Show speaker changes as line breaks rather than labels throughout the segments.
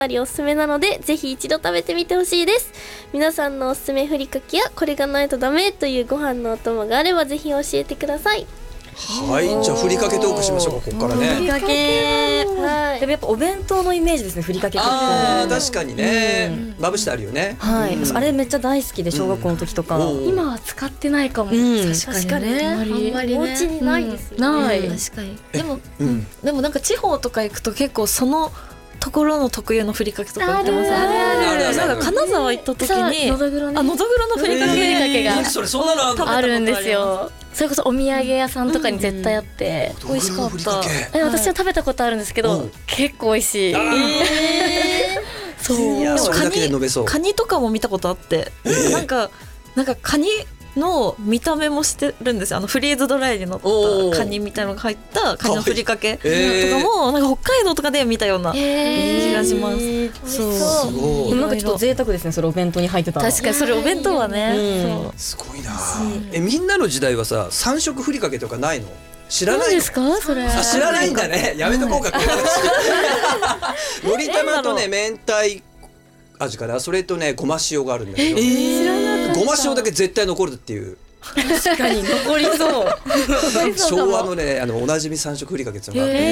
りおすすめなので、ぜひ一度食べてみてほしいです。皆さんのおすすめふりかけやこれがないとダメというご飯のお供があればぜひ教えてください。
はい、じゃあふりかけトークしましょうか、ここからね。
ふりかけ、
はい、
でもやっぱお弁当のイメージですね、ふりかけって。
あー確かにね、まぶしてあるよね。
はい、あれめっちゃ大好きで、小学校の時とか。
今は使ってないかも。
確かにね、あんまりね、
お家にないですよね。
ない。確かに。でもなんか地方とか行くと結構そのところの特有のふりかけとか売ってます。なんか金沢行った時に、のどぐろのふりかけが
それそんなの
あるんですよ。それこそお土産屋さんとかに絶対あって美味しかった。私は食べたことあるんですけど、結構美味しい。
そう、それだけで飲めそう。
カニとかも見たことあって、なんかカニの見た目もしてるんですよ。フリーズドライに乗ったカニみたいなのが入ったカニのふりかけとかも、なんか北海道とかで見たような気がします。
そう。でもなんかちょっと贅沢ですね、それお弁当に入ってた。
確かにそれお弁当はね。
すごいな。みんなの時代はさ、3色ふりかけとかないの？知らないの？
何ですかそれ？
知らないんだね。やめとこうか、この話。のり玉とね、明太味かな、それとね、ごま塩があるんだけど、
知らなかった。
ごま塩だけ絶対残るっていう。
確かに残りそう。
昭和のね、おなじみ3色ふりかけっていうのがあって、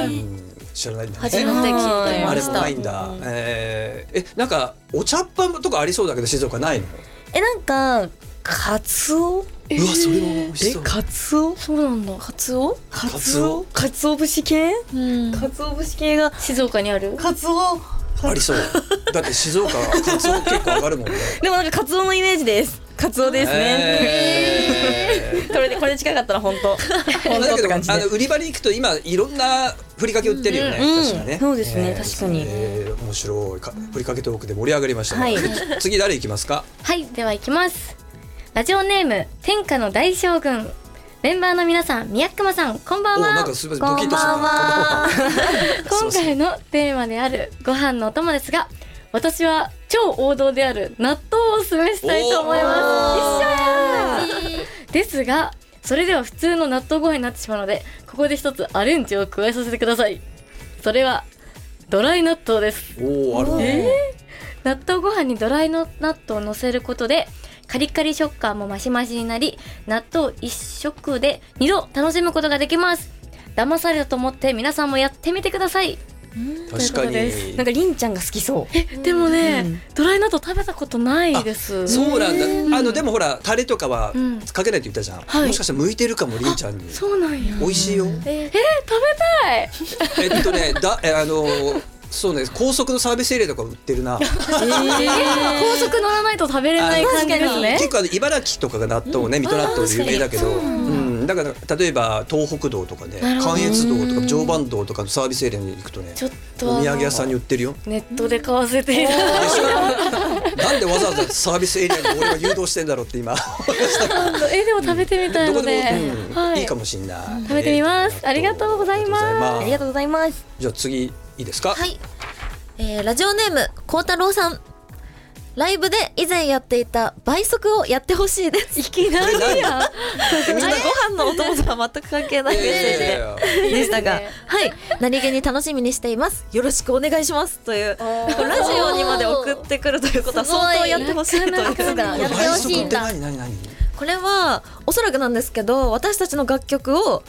知らないんだね。
初めて聞いた。
あれもないんだ。なんかお茶っ葉とかありそうだけど、静岡ないの？
なんかカツオ？
うわ、それも美味しそう。
カツオ？
そうなんだ。
カツオ節系？カツオ節系が
静岡にある？
カツオ
ありそう。だって静岡はカツオ結構上がるもんね。
でもなんかカツオのイメージです。カツオですね。これ近かったら本当って感じで。
売り場に行くと今いろんなふりかけ売ってるよね。確かね。
そうですね、確かに。
面白いふりかけトークで盛り上がりましたね。次誰行きますか？
はい、では行きます。ラジオネーム天下の大将軍。メンバーの皆さん、宮熊さん、こんばんは。
なんかすみません、ドキッとした。
今回のテーマであるご飯のお供ですが、私は超王道である納豆をおすすめしたいと思います。一緒やですが、それでは普通の納豆ご飯になってしまうので、ここで一つアレンジを加えさせてください。それはドライ納豆です。
あるね。
納豆ご飯にドライの納豆を乗せることでカリカリ食感もマシマシになり、納豆一食で2度楽しむことができます。騙されたと思って皆さんもやってみてください。
確かに。
なんかりんちゃんが好きそう。
でもね、ドライ納豆食べたことないです。
そうなんだ。でもほらタレとかはかけないって言ったじゃん。もしかしたら向いてるかも、りんちゃんに。
そうなんや。
美味しいよ。
食べたい。
そうね、高速のサービスエリアとか売ってるな。
高速乗らないと食べれない感じですね。
結構茨城とかが納豆ね、水戸納豆で有名だけど、だから例えば東北道とかね、関越道とか常磐道とかのサービスエリアに行くとね、
ちょっと
お土産屋さんに売ってるよ。
ネットで買わせていただき
なんでわざわざサービスエリアに俺が誘導してんだろうって今。
でも食べてみたいので、
いいかもしれない。
食べてみます。ありがとうございます。
ありがとうございます。
じゃあ次いいですか？
はい。ラジオネーム孝太郎さん。ライブで以前やっていた倍速をやってほしいです。
いきなりや。
みんなご飯のお供とは全く関係ないメッセージでしたが、はい、何気に楽しみにしています。よろしくお願いしますという、ラジオにまで送ってくるということは相当やってほしいということが
やってほしいんだ。
これはおそらくなんですけど、私たちの楽曲を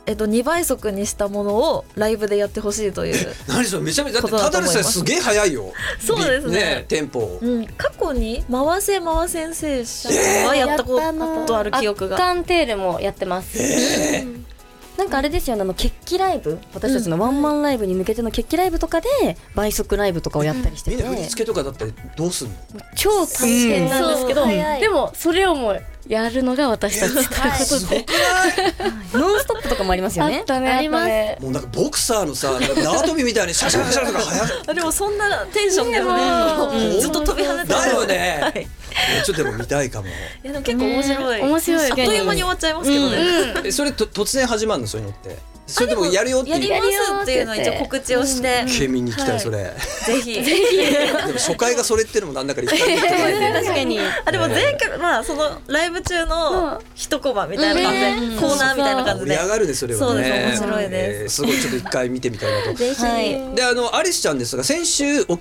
2倍速にしたものをライブでやってほしいという。
何それ、めちゃめちゃだってただでさえすげえ早いよ。
そうですね。
テンポ。
過去に回せ先生はやったことある記憶が。
アッカンテールもやってます。
なんかあれですよね、決起ライブ、私たちのワンマンライブに向けての決起ライブとかで倍速ライブとかをやったりしてて、
みんな振り付けとかだったらどうすんの？
超大変なんですけど、でもそれをもうやるのが私たちということで、
ノンストップとかもありますよね。
あったね、あります。
もうなんかボクサーのさ、縄跳びみたいにシャシャシャとか速い。
でもそんなテンションでもね、ずっと飛び跳ねて
だよね。ちょっとでも見たいかも。
いやでも結構面白い。
面白い。
あっという間に終わっちゃいますけどね。
それ突然始まるの、そういうのって。 それでもやるよって
やりますっていうのを一応告知をして
県民に行きたい、
はい
それ。
ぜひ
でも初回がそれってのもなんだか立派に言ってない
確かに
でも前回まあそのライブ中の一コマみたいな感じでコーナーみたいな感じで
盛り上がるねそれはね。
そうです面白いです
すごいちょっと一回見てみたいなと。
ぜひ、
はい
でアリスちゃんですが先週お聞